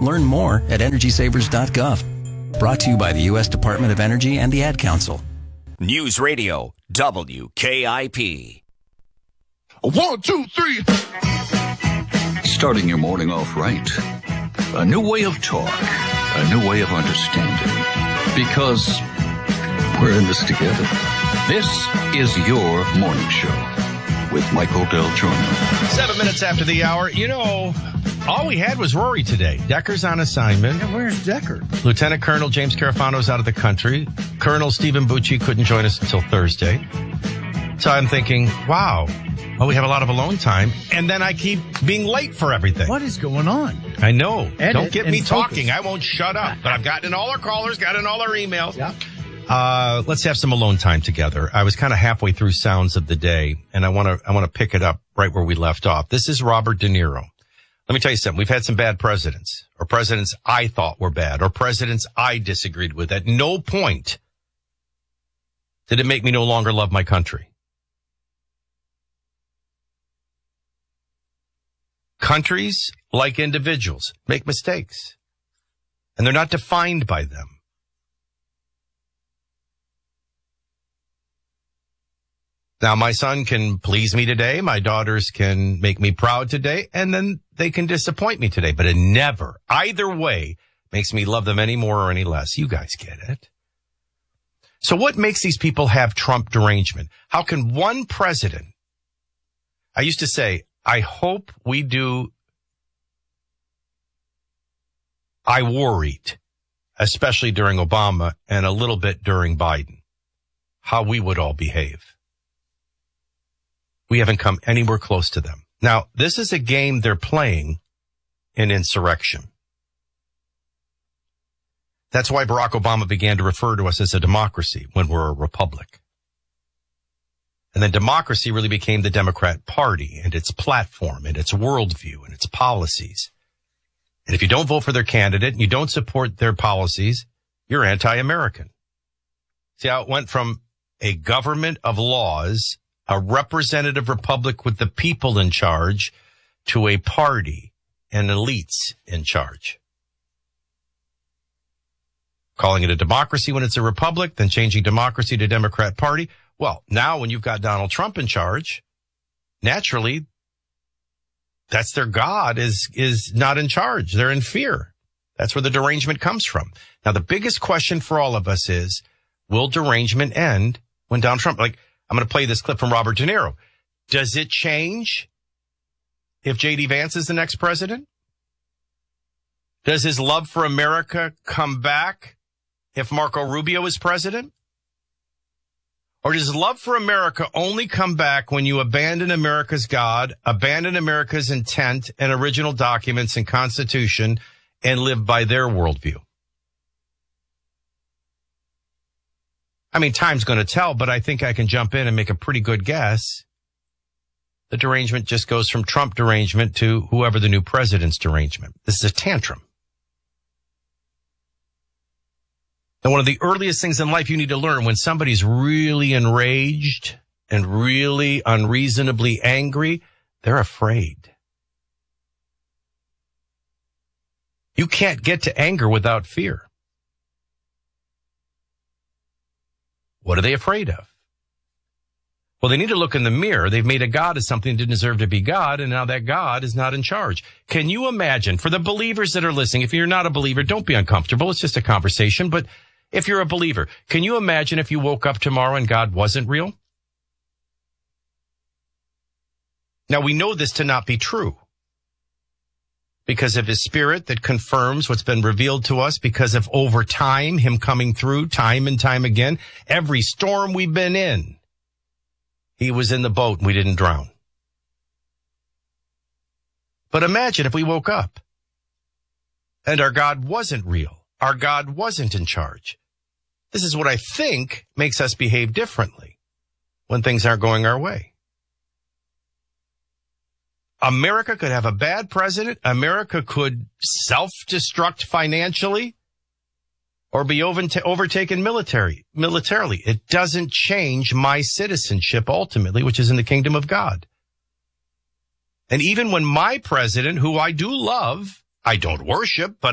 Learn more at EnergySavers.gov. Brought to you by the U.S. Department of Energy and the Ad Council. News Radio, WKIP. 1, 2, 3. Starting your morning off right. A new way of talk. A new way of understanding. Because we're in this together. This is your morning show with Michael Del Giorno. 7 minutes after the hour. You know, all we had was Rory today. Decker's on assignment. Yeah, where's Decker? Lieutenant Colonel James Carafano's out of the country. Colonel Stephen Bucci couldn't join us until Thursday. So I'm thinking, wow, well, we have a lot of alone time. And then I keep being late for everything. What is going on? I know. Edit Don't get me and talking. focus. I won't shut up. But I've gotten in all our callers, gotten in all our emails. Yeah. Let's have some alone time together. I was kind of halfway through Sounds of the Day, and I want to pick it up right where we left off. This is Robert De Niro. Let me tell you something. We've had some bad presidents, or presidents I thought were bad, or presidents I disagreed with. At no point did it make me no longer love my country. Countries, like individuals, make mistakes, and they're not defined by them. Now, my son can please me today. My daughters can make me proud today, and then they can disappoint me today. But it never, either way, makes me love them any more or any less. You guys get it. So what makes these people have Trump derangement? How can one president, I used to say, I hope we do, I worried, especially during Obama and a little bit during Biden, how we would all behave. We haven't come anywhere close to them. Now, this is a game they're playing in insurrection. That's why Barack Obama began to refer to us as a democracy when we're a republic. And then democracy really became the Democrat Party and its platform and its worldview and its policies. And if you don't vote for their candidate and you don't support their policies, you're anti-American. See how it went from a government of laws, a representative republic with the people in charge, to a party and elites in charge. Calling it a democracy when it's a republic, then changing democracy to Democrat Party. Well, now when you've got Donald Trump in charge, naturally, that's their God is not in charge. They're in fear. That's where the derangement comes from. Now, the biggest question for all of us is, will derangement end when Donald Trump, I'm going to play this clip from Robert De Niro. Does it change if J.D. Vance is the next president? Does his love for America come back if Marco Rubio is president? Or does love for America only come back when you abandon America's God, abandon America's intent and original documents and Constitution, and live by their worldview? I mean, time's going to tell, but I think I can jump in and make a pretty good guess. The derangement just goes from Trump derangement to whoever the new president's derangement. This is a tantrum. And one of the earliest things in life you need to learn when somebody's really enraged and really unreasonably angry, they're afraid. You can't get to anger without fear. What are they afraid of? Well, they need to look in the mirror. They've made a God as something that didn't deserve to be God, and now that God is not in charge. Can you imagine, for the believers that are listening, if you're not a believer, don't be uncomfortable. It's just a conversation. But if you're a believer, can you imagine if you woke up tomorrow and God wasn't real? Now, we know this to not be true because of his spirit that confirms what's been revealed to us, because of over time, him coming through time and time again. Every storm we've been in, he was in the boat and we didn't drown. But imagine if we woke up and our God wasn't real. Our God wasn't in charge. This is what I think makes us behave differently when things aren't going our way. America could have a bad president. America could self-destruct financially or be overtaken militarily. It doesn't change my citizenship ultimately, which is in the kingdom of God. And even when my president, who I do love, I don't worship, but